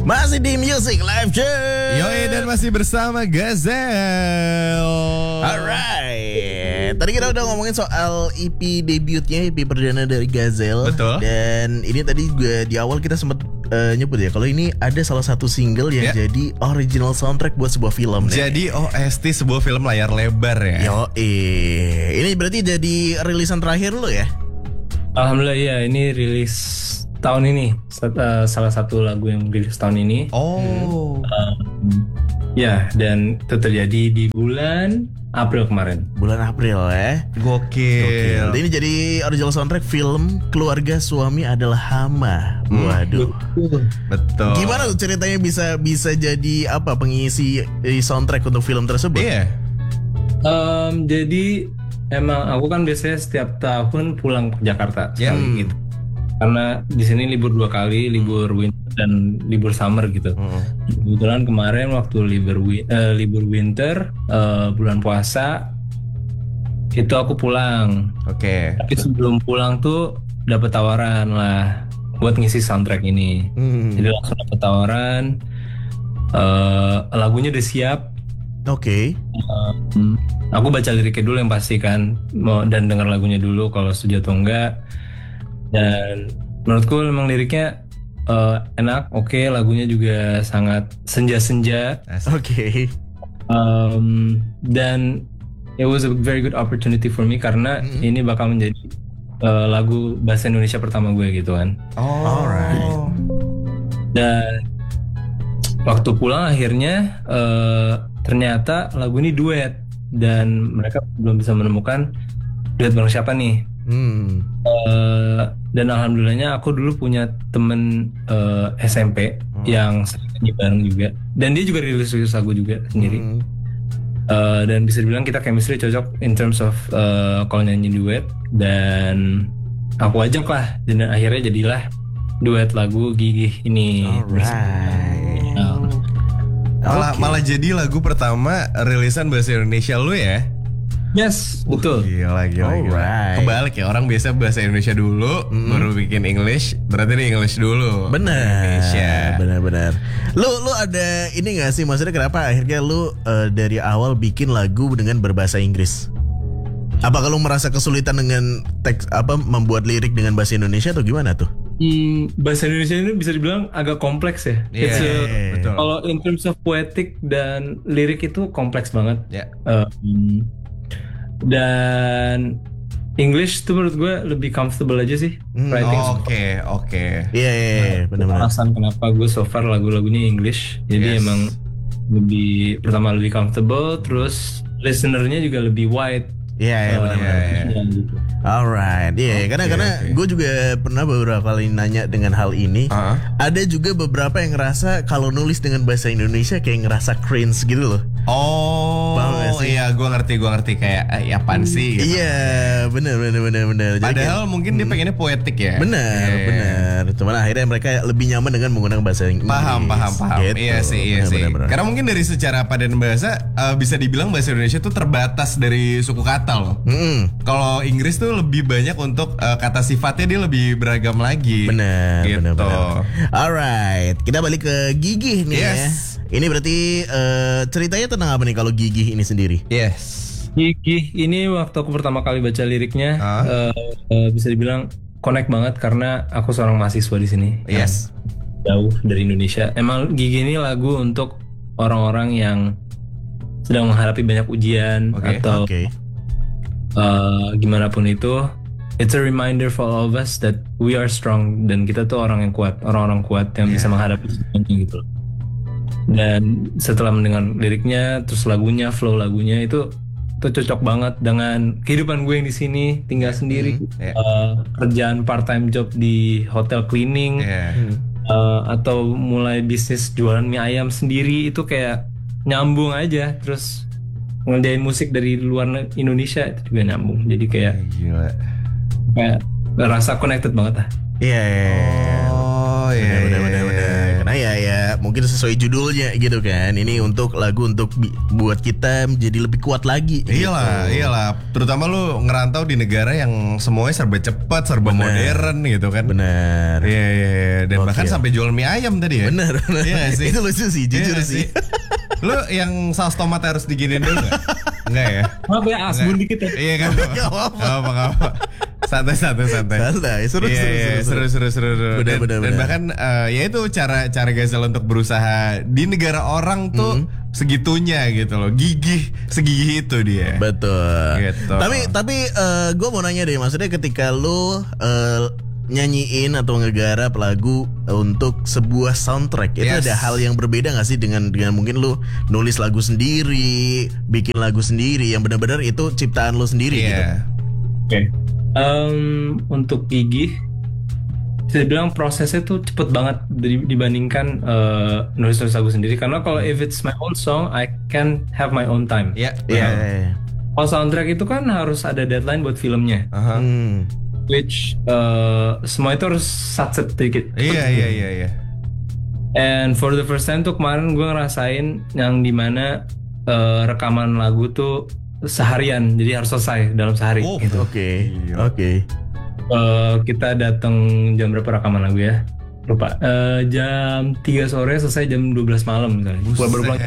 Masih di Music Live Show. Yoi, dan masih bersama Gazel. Alright. Tadi kita udah ngomongin soal EP debutnya, EP perdana dari Gazel. Betul. Dan ini tadi juga di awal kita sempat nyebut ya, kalau ini ada salah satu single yang jadi original soundtrack buat sebuah film. Jadi OST sebuah film layar lebar ya. Yoi. Ini berarti jadi rilisan terakhir lo ya? Alhamdulillah ya, ini rilis tahun ini. Salah satu lagu yang rilis tahun ini. Oh. Ya, dan itu terjadi di bulan April kemarin. Bulan April ya. Gokil. Ini jadi original soundtrack film Keluarga Suami Adalah Hama. Waduh. Betul. Gimana tuh ceritanya bisa jadi apa pengisi soundtrack untuk film tersebut? Iya. Jadi emang aku kan biasanya setiap tahun pulang ke Jakarta sekali gitu. Karena di sini libur 2 kali, libur winter dan libur summer gitu. Kebetulan kemarin waktu libur winter, bulan puasa itu aku pulang. Oke. Tapi sebelum pulang tuh dapet tawaran lah buat ngisi soundtrack ini. Jadi langsung dapet tawaran, lagunya udah siap. Oke. Aku baca liriknya dulu yang pasti kan, dan dengar lagunya dulu kalau setuju atau enggak. Dan menurutku memang liriknya enak, oke, lagunya juga sangat senja-senja. Oke. Dan it was a very good opportunity for me karena ini bakal menjadi lagu bahasa Indonesia pertama gue gitu kan. Alright. Dan waktu pulang akhirnya ternyata lagu ini duet dan mereka belum bisa menemukan duet bareng siapa nih. Dan alhamdulillahnya aku dulu punya temen SMP yang sering nyanyi bareng juga, dan dia juga rilis lagu juga sendiri. Dan bisa dibilang kita chemistry cocok in terms of kalau nyanyi duet, dan aku ajak lah, dan akhirnya jadilah duet lagu Gigih ini. Malah jadi lagu pertama rilisan bahasa Indonesia lu ya? Yes, betul. Gila. Kebalik ya, orang biasa bahasa Indonesia dulu, baru bikin English. Berarti ini English dulu. Benar. Lu ada ini nggak sih, maksudnya kenapa akhirnya lu dari awal bikin lagu dengan berbahasa Inggris? Apakah lu merasa kesulitan dengan teks membuat lirik dengan bahasa Indonesia atau gimana tuh? Bahasa Indonesia ini bisa dibilang agak kompleks ya. Betul. Kalau in terms of poetic dan lirik itu kompleks banget. Dan English tuh menurut gue lebih comfortable aja sih writing. Oke. Iya, benar-benar. Alasan kenapa gue so far lagu-lagunya English. Jadi emang pertama lebih comfortable, terus listenernya juga lebih wide. Iya, benar-benar. Gitu. Alright, karena gue juga pernah beberapa kali nanya dengan hal ini. Ada juga beberapa yang ngerasa kalau nulis dengan bahasa Indonesia kayak ngerasa cringe gitu loh. Iya, gue ngerti kayak apaan sih gitu. Iya, benar. Padahal mungkin dia pengennya poetik ya. Benar. Cuman akhirnya mereka lebih nyaman dengan menggunakan bahasa Inggris. Paham. Gitu. Iya sih. Benar. Karena mungkin dari secara padan bahasa bisa dibilang bahasa Indonesia tuh terbatas dari suku kata loh. Kalau Inggris tuh lebih banyak untuk kata sifatnya, dia lebih beragam lagi. Benar. Alright, kita balik ke Gigih nih ya. Ini berarti ceritanya tentang apa nih kalau Gigih ini sendiri? Gigih ini waktu aku pertama kali baca liriknya bisa dibilang connect banget karena aku seorang mahasiswa di sini. Jauh dari Indonesia. Emang Gigih ini lagu untuk orang-orang yang sedang menghadapi banyak ujian atau gimana pun itu. It's a reminder for all of us that we are strong, dan kita tuh orang kuat yang bisa menghadapi semuanya gitu. Dan setelah mendengar liriknya, terus lagunya, flow lagunya itu cocok banget dengan kehidupan gue yang di sini, tinggal sendiri, kerjaan part time job di hotel cleaning, atau mulai bisnis jualan mie ayam sendiri, itu kayak nyambung aja. Terus ngerjain musik dari luar Indonesia itu juga nyambung. Jadi kayak kayak rasa connected banget lah. Iya. Benar. Karena ya mungkin sesuai judulnya gitu kan. Ini untuk lagu untuk buat kita menjadi lebih kuat lagi. Iyalah. Terutama lu ngerantau di negara yang semuanya serba cepat, serba modern gitu kan. Benar. Iya. Dan bahkan sampai jual mie ayam tadi ya. Benar. Iya sih. Itu lucu sih, jujur sih. Lu yang saus tomat harus diginiin dulu gak? Enggak ya? Maaf ya, asbun dikit ya. Iya kan? Gak apa-apa. Santai. Seru. Dan bahkan ya itu cara Ghazal untuk berusaha di negara orang tuh segitunya gitu loh, segigih itu dia. Betul. Gitu. Tapi gue mau nanya deh, maksudnya ketika lu nyanyiin atau ngegarap lagu untuk sebuah soundtrack, itu ada hal yang berbeda gak sih dengan mungkin lu nulis lagu sendiri, bikin lagu sendiri yang benar-benar itu ciptaan lu sendiri gitu? Oke. Untuk gigih, saya bilang prosesnya tuh cepet banget dibandingkan nulis lagu sendiri. Karena kalau if it's my own song, I can have my own time. Iya. Kalau soundtrack itu kan harus ada deadline buat filmnya. Which semua itu harus satset dikit. Iya. And for the first time tuh kemarin gue ngerasain yang dimana rekaman lagu tuh seharian, jadi harus selesai dalam sehari. Gitu. Oke. Kita datang jam berapa rekaman lagu ya? Lupa. Jam 3 sore selesai jam 12 malam misalnya. Baru pulang.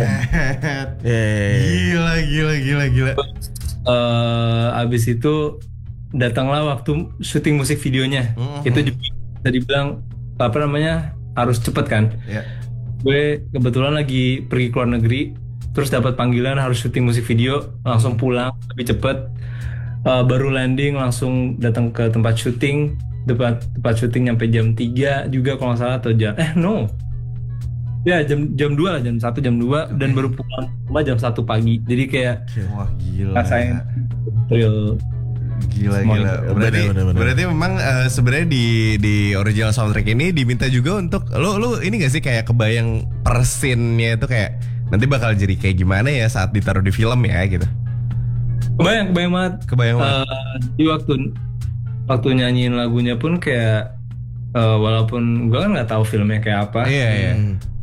Gila. Abis itu datanglah waktu syuting musik videonya. Itu bisa dibilang harus cepet kan. Gue kebetulan lagi pergi ke luar negeri, terus dapat panggilan harus syuting musik video, langsung pulang lebih cepet. Baru landing langsung datang ke tempat syuting nyampe jam 3 juga kalau nggak salah, atau jam jam 2 lah, jam 1 jam 2 dan baru pulang rumah jam 1 pagi. Jadi kayak gila. Rasain real. Gila. Berarti memang sebenarnya di original soundtrack ini diminta juga untuk lu ini gak sih kayak kebayang persinnya itu kayak nanti bakal jadi kayak gimana ya saat ditaruh di film ya gitu. Kebayang banget. Di waktu nyanyiin lagunya pun kayak walaupun gue kan nggak tahu filmnya kayak apa. Iya.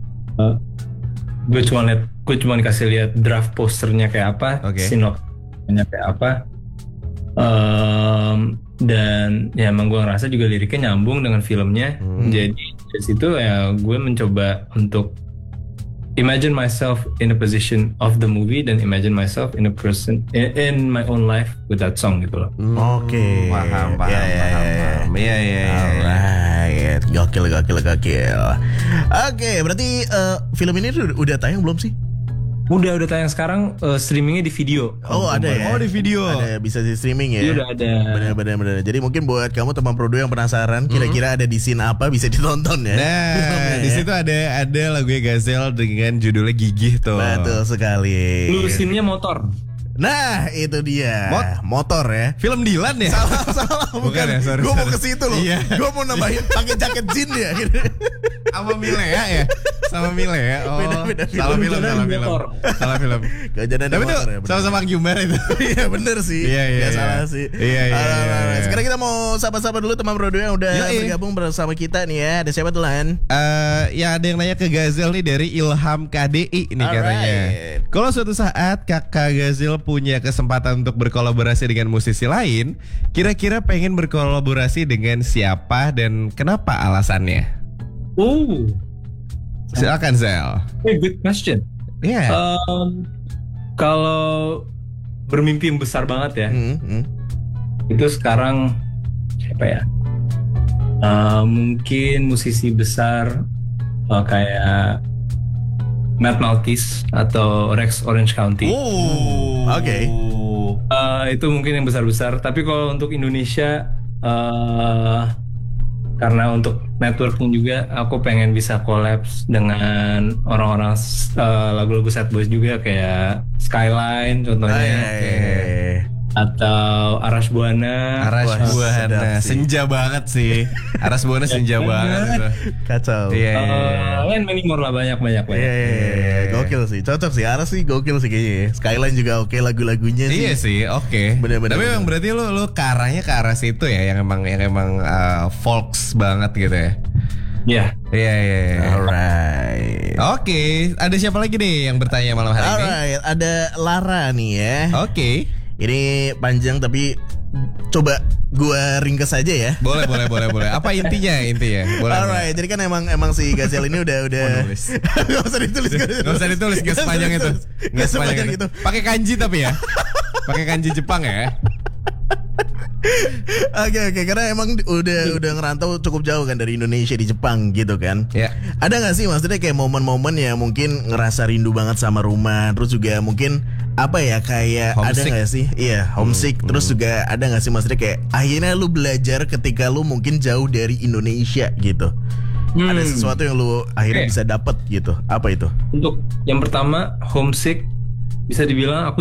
Gue cuma dikasih lihat draft posternya kayak apa, sinopsisnya kayak apa. Dan ya emang gue ngerasa juga liriknya nyambung dengan filmnya. Jadi dari situ ya gue mencoba untuk imagine myself in a position of the movie dan imagine myself in a person in my own life with that song gitu loh. Oke. Paham. Iya. Alright. Gokil. Oke, berarti film ini udah tayang belum sih? Udah tayang sekarang, streamingnya di video. Ada ya? Di video. Ada, bisa di streaming ya? Iya udah ada. Benar. Jadi mungkin buat kamu teman Prodo yang penasaran kira-kira ada di scene apa, bisa ditonton ya. Nah, di situ ada lagunya Ghazal dengan judulnya Gigih tuh. Betul sekali. Lu scene-nya motor. Nah, itu dia. Motor ya. Film Dilan ya? Salah, bukan ya, sorry. Gue mau ke situ loh. Iya. Gue mau nambahin pakai jaket jin ya. Sama Milea ya? Sama Milea. Oh, beda salah film. Kejanan tapi motor itu ya. sama-sama Gyumbar itu. Iya bener sih. Iya. Salah sih. Iya. Sekarang kita mau sapa-sapa dulu teman Prodo yang udah bergabung bersama kita nih ya. Ada siapa tuh Lan? Ya ada yang nanya ke Ghazal nih dari Ilham KDI nih katanya. Kalau suatu saat kakak Ghazal punya kesempatan untuk berkolaborasi dengan musisi lain, kira-kira pengen berkolaborasi dengan siapa dan kenapa alasannya? Silakan Zel. Good question. Iya. Kalau bermimpi yang besar banget ya, itu sekarang siapa ya? Mungkin musisi besar kayak Matt Maltese atau Rex Orange County. Oke. Itu mungkin yang besar-besar. Tapi kalau untuk Indonesia, karena untuk networking juga, aku pengen bisa collabs dengan orang-orang lagu-lagu Sad Boys juga kayak Skyline contohnya. Atau Arash Buana. Senja banget sih. Arash Buana senja banget itu. Kacau. Lain many more lah, banyak. Iya. Gokil sih. Cocok sih. Arash sih gokil sih kayaknya. Skyline juga oke lagu-lagunya sih. Iya sih, oke. Bener-bener. Tapi memang berarti lu ke arah situ ya, yang emang folks banget gitu ya. Iya. Iya. Alright. Oke, ada siapa lagi nih yang bertanya malam hari ini? Alright, ada Lara nih ya. Oke. Ini panjang tapi coba gua ringkes aja ya. Boleh. Apa intinya? Boleh. Alright, jadi kan emang si Gazel ini udah nulis. Gak usah ditulis. Gak usah ditulis, gak sepanjang itu. Gak sepanjang itu. Pakai kanji tapi ya. Pakai kanji Jepang ya. Oke, karena emang udah ngerantau cukup jauh kan dari Indonesia di Jepang gitu kan. Ya. Ada gak sih maksudnya kayak momen-momen yang mungkin ngerasa rindu banget sama rumah, terus juga mungkin apa ya kayak homesick. ada gak sih? Iya, homesick. Terus juga ada gak sih maksudnya kayak akhirnya lu belajar ketika lu mungkin jauh dari Indonesia gitu. Ada sesuatu yang lu akhirnya bisa dapet gitu. Apa itu? Untuk yang pertama, homesick bisa dibilang aku